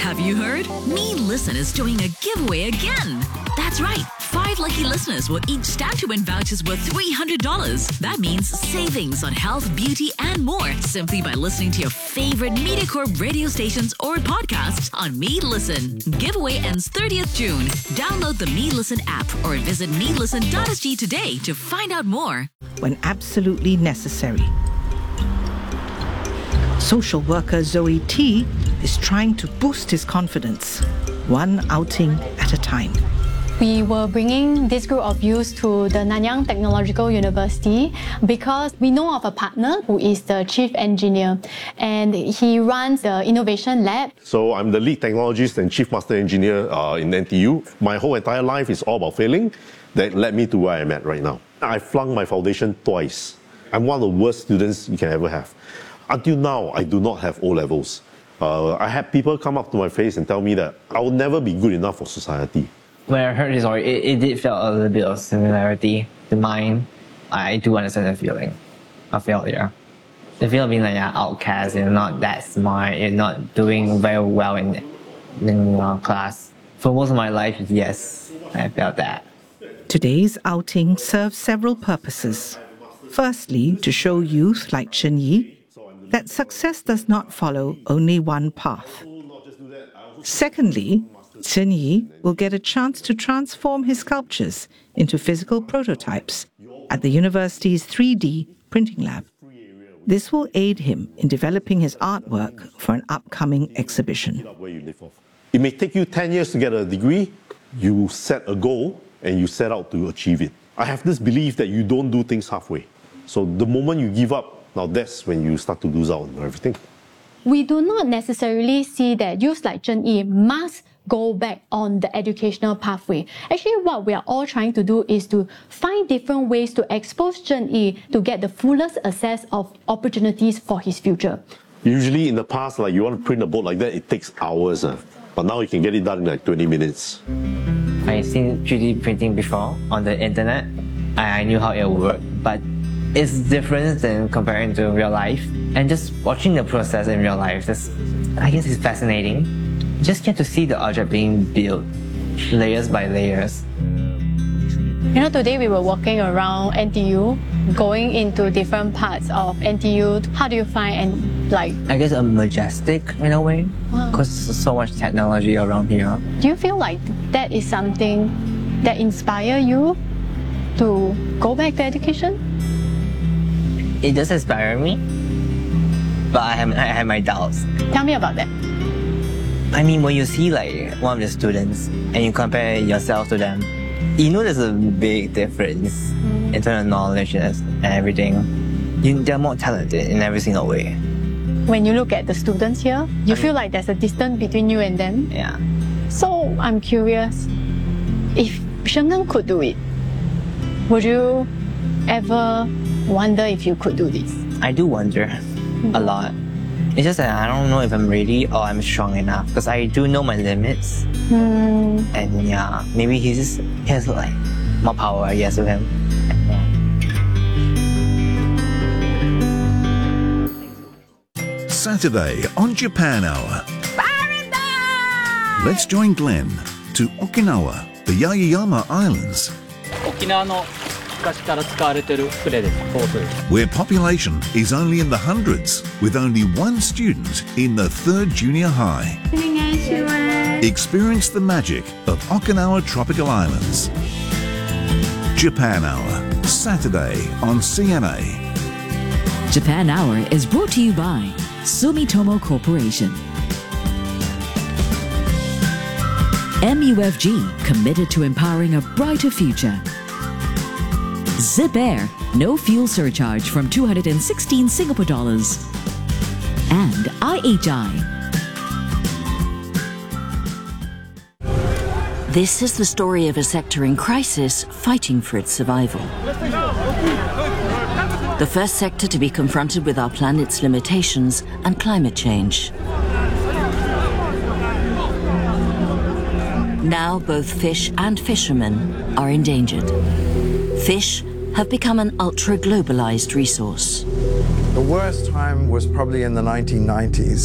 Have you heard? Me Listen is doing a giveaway again. That's right. 5 lucky listeners will each stand to win vouchers worth $300. That means savings on health, beauty, and more simply by listening to your favorite MediaCorp radio stations or podcasts on Me Listen. Giveaway ends 30th June. Download the Me Listen app or visit melisten.sg today to find out more. When absolutely necessary. Social worker Zoe T is trying to boost his confidence, one outing at a time. We were bringing this group of youths to the Nanyang Technological University because we know of a partner who is the chief engineer, and he runs the innovation lab. So I'm the lead technologist and chief master engineer in NTU. My whole entire life is all about failing. That led me to where I'm at right now. I flunked my foundation twice. I'm one of the worst students you can ever have. Until now, I do not have O-levels. I had people come up to my face and tell me that I will never be good enough for society. When I heard his story, it did feel a little bit of similarity to mine. I do understand the feeling of failure. The feeling of being like an outcast, you're not that smart, you're not doing very well in class. For most of my life, yes, I felt that. Today's outing serves several purposes. Firstly, to show youth like Chen Yi that success does not follow only one path. Secondly, Chen Yi will get a chance to transform his sculptures into physical prototypes at the university's 3D printing lab. This will aid him in developing his artwork for an upcoming exhibition. It may take you 10 years to get a degree. You set a goal and you set out to achieve it. I have this belief that you don't do things halfway. So the moment you give up, now that's when you start to lose out on everything. We do not necessarily see that youths like Chen Yi must go back on the educational pathway. Actually, what we are all trying to do is to find different ways to expose Chen Yi to get the fullest access of opportunities for his future. Usually in the past, like you want to print a board like that, it takes hours. But now you can get it done in like 20 minutes. I've seen 3D printing before on the internet. I knew how it worked, but it's different than comparing to real life. And just watching the process in real life, I guess it's fascinating. You just get to see the object being built, layers by layers. You know, today we were walking around NTU, going into different parts of NTU. How do you find I guess a majestic in a way, because there's so much technology around here. Do you feel like that is something that inspires you to go back to education? It does inspire me, but I have my doubts. Tell me about that. I mean, when you see like one of the students and you compare yourself to them, you know there's a big difference in terms of knowledge and everything. They're more talented in every single way. When you look at the students here, you feel like there's a distance between you and them? Yeah. So I'm curious, if Shengen could do it, would you ever wonder if you could do this? I do wonder a lot. It's just that I don't know if I'm ready or I'm strong enough, because I do know my limits. And yeah, maybe he has like more power, I guess, with him. Saturday on Japan Hour. Let's join Glenn to Okinawa, the Yaeyama Islands, where population is only in the hundreds, with only one student in the 3rd junior high. Experience the magic of Okinawa Tropical Islands. Japan Hour, Saturday on CMA. Japan Hour is brought to you by Sumitomo Corporation. MUFG, committed to empowering a brighter future. Zip Air, no fuel surcharge from 216 Singapore dollars. And IHI. This is the story of a sector in crisis fighting for its survival. The first sector to be confronted with our planet's limitations and climate change. Now both fish and fishermen are endangered. Fish have become an ultra-globalized resource. The worst time was probably in the 1990s.